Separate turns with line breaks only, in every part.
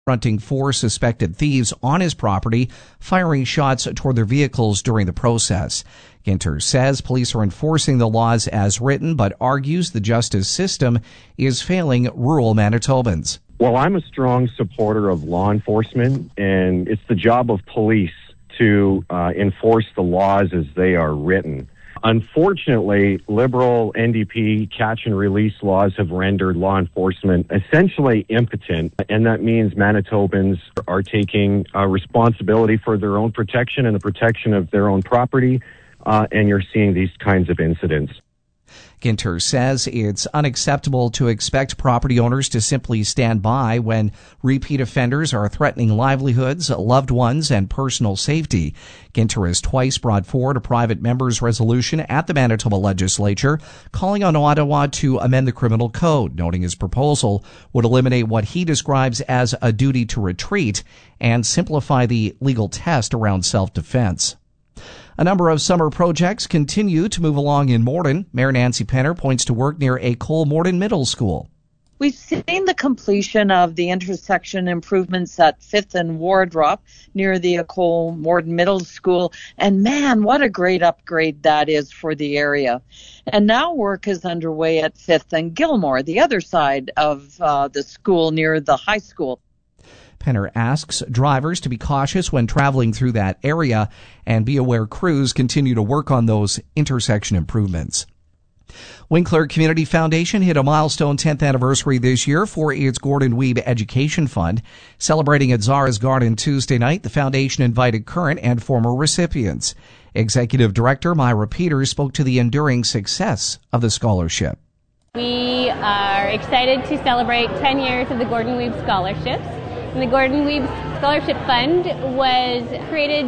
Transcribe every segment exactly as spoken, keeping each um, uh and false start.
confronting four suspected thieves on his property, firing shots toward their vehicles during the process. Ginter says police are enforcing the laws as written, but argues the justice system is failing rural Manitobans.
Well, I'm a strong supporter of law enforcement, and it's the job of police to uh, enforce the laws as they are written. Unfortunately, Liberal N D P catch and release laws have rendered law enforcement essentially impotent, and that means Manitobans are taking uh, responsibility for their own protection and the protection of their own property, uh, and you're seeing these kinds of incidents.
Ginter says it's unacceptable to expect property owners to simply stand by when repeat offenders are threatening livelihoods, loved ones, and personal safety. Ginter has twice brought forward a private member's resolution at the Manitoba legislature calling on Ottawa to amend the criminal code, noting his proposal would eliminate what he describes as a duty to retreat and simplify the legal test around self-defense. A number of summer projects continue to move along in Morden. Mayor Nancy Penner points to work near École Morden Middle School.
We've seen the completion of the intersection improvements at fifth and Wardrop near the École Morden Middle School. And man, what a great upgrade that is for the area. And now work is underway at fifth and Gilmore, the other side of uh, the school near the high school.
Penner asks drivers to be cautious when traveling through that area and be aware crews continue to work on those intersection improvements. Winkler Community Foundation hit a milestone tenth anniversary this year for its Gordon Weeb Education Fund. Celebrating at Zara's Garden Tuesday night, the foundation invited current and former recipients. Executive Director Myra Peters spoke to the enduring success of the scholarship.
We are excited to celebrate ten years of the Gordon Weeb Scholarships. And the Gordon Weeb Scholarship Fund was created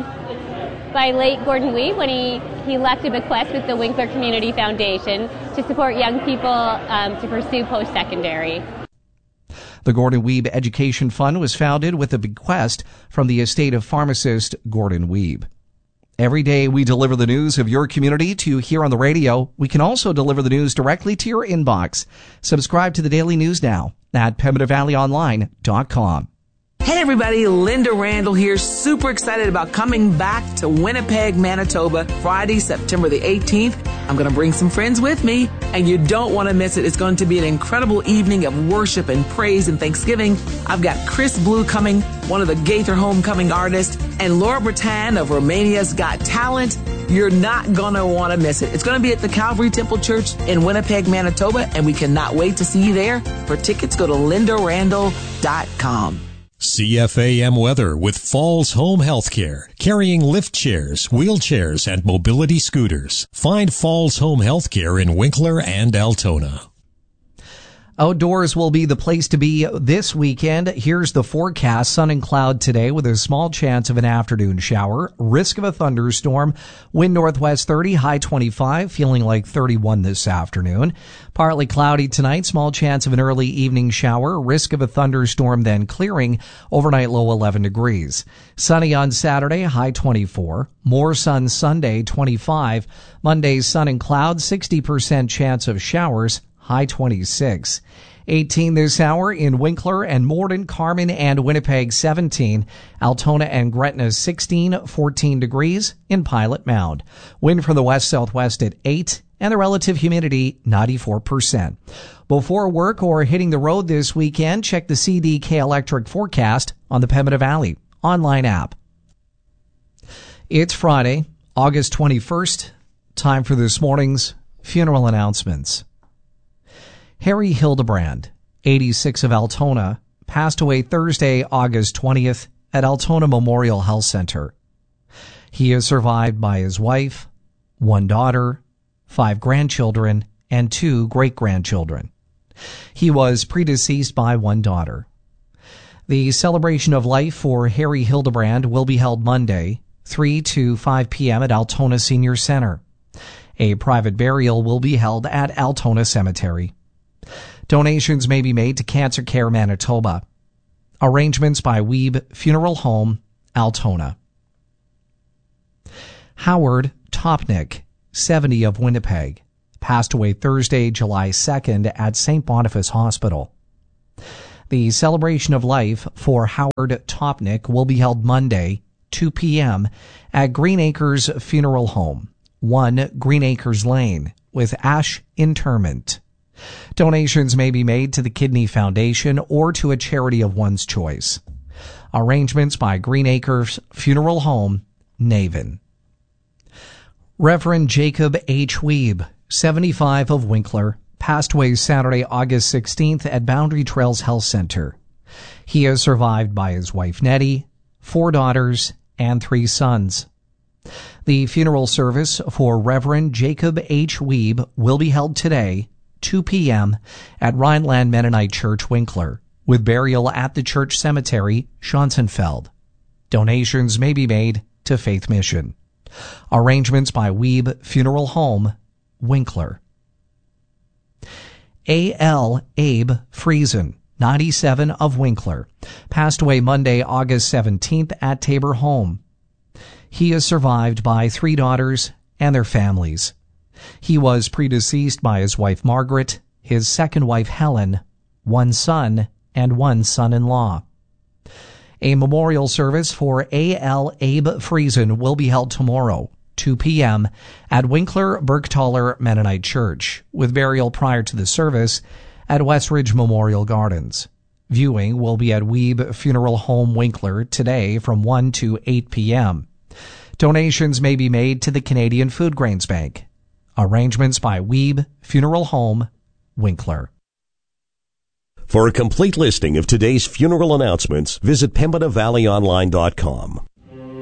by late Gordon Weeb when he, he left a bequest with the Winkler Community Foundation to support young people um, to pursue post-secondary.
The Gordon Weeb Education Fund was founded with a bequest from the estate of pharmacist Gordon Weeb. Every day we deliver the news of your community to you here on the radio. We can also deliver the news directly to your inbox. Subscribe to the Daily News now at pembina valley online dot com.
Hey everybody, Linda Randall here, super excited about coming back to Winnipeg, Manitoba, Friday, September the eighteenth. I'm going to bring some friends with me, and you don't want to miss it. It's going to be an incredible evening of worship and praise and thanksgiving. I've got Chris Blue coming, one of the Gaither Homecoming artists, and Laura Bretan of Romania's Got Talent. You're not going to want to miss it. It's going to be at the Calvary Temple Church in Winnipeg, Manitoba, and we cannot wait to see you there. For tickets, go to linda randall dot com.
C F A M weather with Falls Home Healthcare, carrying lift chairs, wheelchairs, and mobility scooters. Find Falls Home Healthcare in Winkler and Altona.
Outdoors will be the place to be this weekend. Here's the forecast. Sun and cloud today with a small chance of an afternoon shower. Risk of a thunderstorm. Wind northwest thirty, high twenty-five, feeling like thirty-one this afternoon. Partly cloudy tonight. Small chance of an early evening shower. Risk of a thunderstorm then clearing. Overnight low eleven degrees. Sunny on Saturday, high twenty-four. More sun Sunday, twenty-five. Monday, sun and cloud, sixty percent chance of showers. High twenty-six. eighteen this hour in Winkler and Morden, Carman and Winnipeg seventeen. Altona and Gretna sixteen, fourteen degrees in Pilot Mound. Wind from the west-southwest at eight and the relative humidity ninety-four percent. Before work or hitting the road this weekend, check the C D K Electric forecast on the Pembina Valley online app. It's Friday, August twenty-first. Time for this morning's funeral announcements. Harry Hildebrand, eighty-six of Altona, passed away Thursday, August twentieth at Altona Memorial Health Center. He is survived by his wife, one daughter, five grandchildren, and two great-grandchildren. He was predeceased by one daughter. The celebration of life for Harry Hildebrand will be held Monday, three to five p.m. at Altona Senior Center. A private burial will be held at Altona Cemetery. Donations may be made to Cancer Care Manitoba. Arrangements by Weeb Funeral Home, Altona. Howard Topnick, seventy of Winnipeg, passed away Thursday, July second at Saint Boniface Hospital. The celebration of life for Howard Topnick will be held Monday, two p.m. at Green Acres Funeral Home, one Green Acres Lane, with ash interment. Donations may be made to the Kidney Foundation or to a charity of one's choice. Arrangements by Green Acres Funeral Home, Naven. Reverend Jacob H. Weeb, seventy-five, of Winkler, passed away Saturday, August sixteenth at Boundary Trails Health Center. He is survived by his wife Nettie, four daughters, and three sons. The funeral service for Reverend Jacob H. Weeb will be held today, two p.m. at Rhineland Mennonite Church, Winkler, with burial at the church cemetery, Schonzenfeld. Donations may be made to Faith Mission. Arrangements by Weeb Funeral Home, Winkler. A L. Abe Friesen, ninety-seven, of Winkler, passed away Monday, August seventeenth at Tabor Home. He is survived by three daughters and their families. He was predeceased by his wife Margaret, his second wife Helen, one son, and one son-in-law. A memorial service for A L. Abe Friesen will be held tomorrow, two p.m. at Winkler Bergthaler Mennonite Church, with burial prior to the service at Westridge Memorial Gardens. Viewing will be at Weeb Funeral Home, Winkler, today from one to eight p.m. Donations may be made to the Canadian Food Grains Bank. Arrangements by Weeb Funeral Home, Winkler.
For a complete listing of today's funeral announcements, visit Pembina Valley Online dot com.